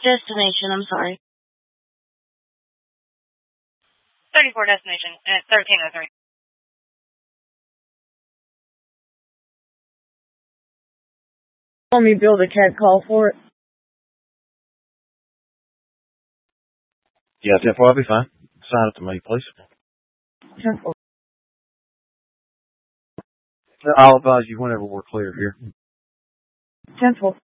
Destination, I'm sorry. 34 destination, and it's 1303. Want me to build a cat call for it? Yeah, 10-4, I'll be fine. Sign it to me, please. 10-4. I'll advise you whenever we're clear here. 10-4.